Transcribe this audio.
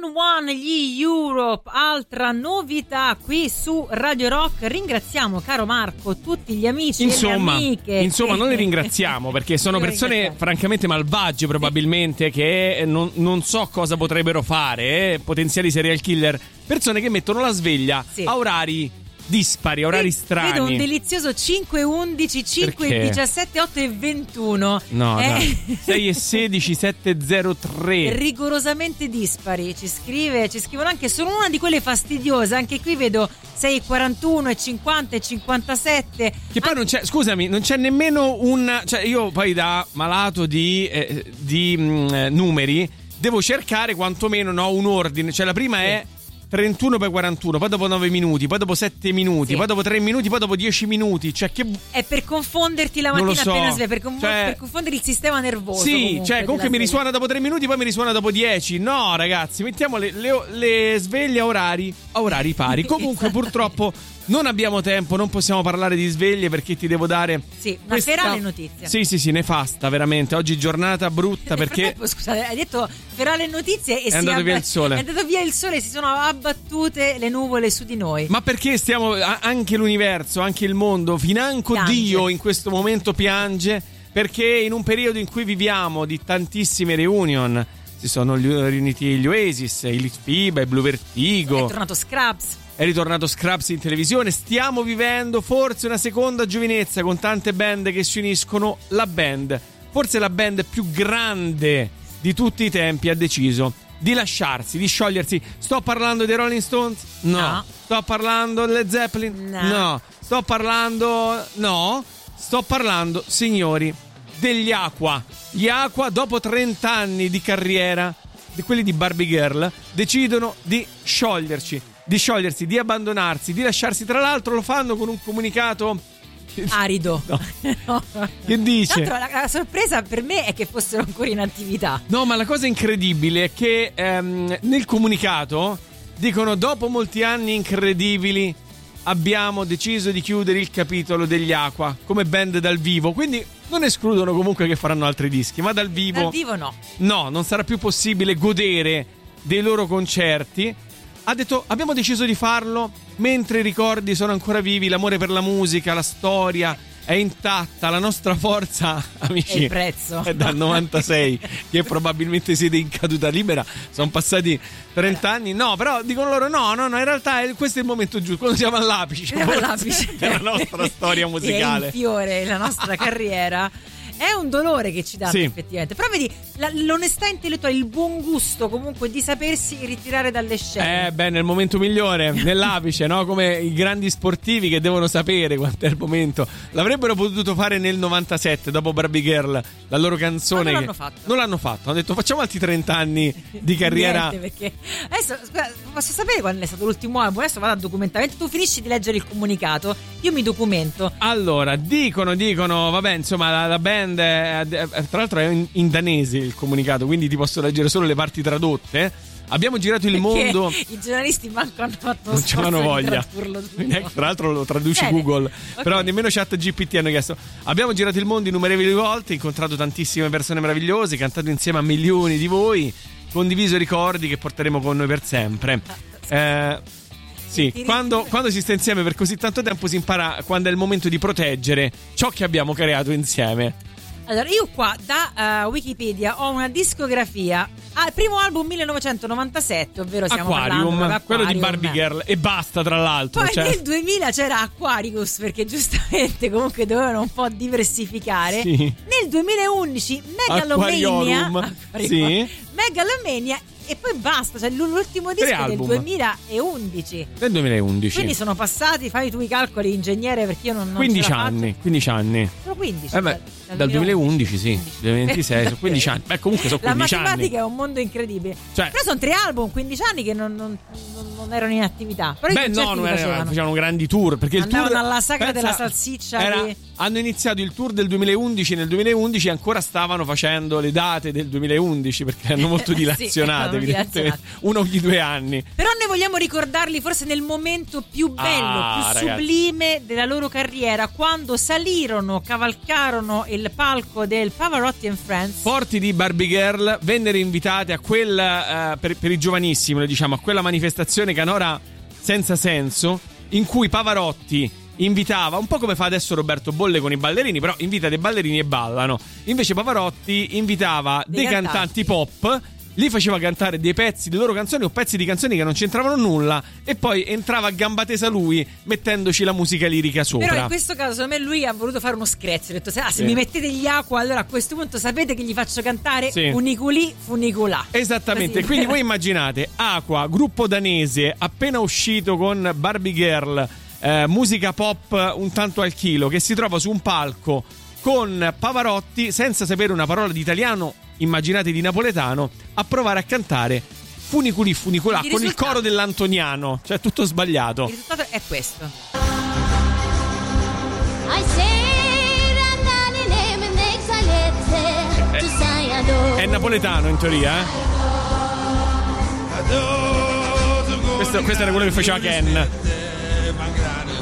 One, gli Europe, altra novità qui su Radio Rock. Ringraziamo, caro Marco, tutti gli amici e le amiche. Insomma, non li ringraziamo perché sono persone francamente malvagie, probabilmente, che non so cosa potrebbero fare, potenziali serial killer, persone che mettono la sveglia a orari dispari, orari strani. Vedo un delizioso 5 e 11, 5 e 17, 8 e 21. No, 6 e 16, 7 e 03. Rigorosamente dispari. Ci scrivono anche solo una di quelle fastidiose. Anche qui vedo 6 e 41 e 50 e 57. Che poi non c'è, scusami, non c'è nemmeno un, cioè io poi da malato di numeri devo cercare quantomeno un ordine. Cioè la prima è 31 per 41, poi dopo 9 minuti, poi dopo 7 minuti, poi dopo 3 minuti, poi dopo 10 minuti. Cioè che è per confonderti la mattina appena sveglia, per confondere il sistema nervoso. Sì, comunque mi risuona dopo 3 minuti, poi mi risuona dopo 10. No, ragazzi, mettiamo le sveglie a orari pari. Comunque purtroppo non abbiamo tempo, non possiamo parlare di sveglie perché ti devo dare una ferale notizia. Sì, nefasta, veramente. Oggi giornata brutta perché scusate, hai detto ferale notizie e è andato via il sole. È andato via il sole, si sono abbattute le nuvole su di noi. Ma perché stiamo, anche l'universo, anche il mondo, financo piange. Dio in questo momento piange perché in un periodo in cui viviamo di tantissime reunion, si sono riuniti gli Oasis, i Litfiba, i Blue Vertigo, è ritornato Scrubs in televisione. Stiamo vivendo forse una seconda giovinezza con tante band che si uniscono. Forse la band più grande di tutti i tempi ha deciso di lasciarsi, di sciogliersi. Sto parlando dei Rolling Stones? No. Sto parlando delle Zeppelin? No. Sto parlando, signori, degli Aqua. Gli Aqua, dopo 30 anni di carriera, di quelli di Barbie Girl, decidono di sciogliersi, di abbandonarsi, di lasciarsi. Tra l'altro lo fanno con un comunicato arido. No. Che dice? La sorpresa per me è che fossero ancora in attività. No, ma la cosa incredibile è che nel comunicato dicono: dopo molti anni incredibili abbiamo deciso di chiudere il capitolo degli Aqua come band dal vivo. Quindi non escludono comunque che faranno altri dischi, ma dal vivo no, non sarà più possibile godere dei loro concerti. Ha detto: abbiamo deciso di farlo mentre i ricordi sono ancora vivi, l'amore per la musica, la storia è intatta, la nostra forza, amici, e il prezzo è dal 96 che probabilmente siete in caduta libera. Sono passati 30 anni. No, però dicono loro no, in realtà questo è il momento giusto, quando siamo all'apice della nostra storia musicale, è il fiore, la nostra carriera. È un dolore che ci dà, effettivamente. Però vedi, l'onestà intellettuale, il buon gusto comunque di sapersi ritirare dalle scene. Nel momento migliore, nell'apice, no? Come i grandi sportivi che devono sapere quanto è il momento. L'avrebbero potuto fare nel 97, dopo Barbie Girl, la loro canzone. Ma non l'hanno fatto. Hanno detto: facciamo altri 30 anni di carriera. Niente, perché adesso, scusa, posso sapere quando è stato l'ultimo album? Adesso vado a documentamento. Tu finisci di leggere il comunicato, io mi documento. Allora, dicono, vabbè, insomma, la band tra l'altro è in danese il comunicato, quindi ti posso leggere solo le parti tradotte. Abbiamo girato il mondo. I giornalisti manco hanno fatto non ce l'hanno voglia. Tra l'altro lo traduce Google. Okay. Però nemmeno ChatGPT hanno chiesto. Abbiamo girato il mondo innumerevoli volte, incontrato tantissime persone meravigliose, cantato insieme a milioni di voi, condiviso ricordi che porteremo con noi per sempre. Sì, quando si sta insieme per così tanto tempo si impara quando è il momento di proteggere ciò che abbiamo creato insieme. Allora, io qua da Wikipedia ho una discografia. Il primo album 1997, ovvero stiamo parlando quello di Barbie Girl, e basta, tra l'altro. Poi nel 2000 c'era Aquarius, perché giustamente comunque dovevano un po' diversificare. Sì. Nel 2011 Megalomania, e poi basta, cioè l'ultimo disco è del 2011. Del 2011. Quindi sono passati, fai tu i calcoli, ingegnere, perché io non 15 anni. 15 anni. Sono 15. Dal 2011, sì. 2026, sono 15 anni. Beh, comunque sono 15 anni. La matematica è un mondo incredibile. Cioè, però sono 3 album, 15 anni che non non erano in attività. Però facevano grandi tour, perché andavano il tour alla sagra della salsiccia. Hanno iniziato il tour del 2011, nel 2011 ancora stavano facendo le date del 2011 perché hanno molto dilazionate, evidentemente, uno ogni 2 anni. Però noi vogliamo ricordarli forse nel momento più bello, più sublime della loro carriera, quando salirono, cavalcarono il palco del Pavarotti and Friends. Forti di Barbie Girl, vennero invitati a quella per i giovanissimi, diciamo, a quella manifestazione canora senza senso, in cui Pavarotti invitava, un po' come fa adesso Roberto Bolle con i ballerini, però invita dei ballerini e ballano. Invece Pavarotti invitava dei cantanti pop, li faceva cantare dei pezzi di loro canzoni o pezzi di canzoni che non c'entravano nulla, e poi entrava a gamba tesa lui mettendoci la musica lirica sopra. Però in questo caso secondo me lui ha voluto fare uno screzio, ha detto se mi mettete gli acqua, allora a questo punto sapete che gli faccio cantare Funiculi Funicolà. Esattamente. Così. Quindi voi immaginate Aqua, gruppo danese appena uscito con Barbie Girl, musica pop un tanto al chilo, che si trova su un palco con Pavarotti senza sapere una parola di italiano, immaginate di napoletano, a provare a cantare Funiculi Funicolà con il coro dell'Antoniano, cioè tutto sbagliato. Il risultato è questo. È napoletano in teoria, Questo era quello che faceva Ken.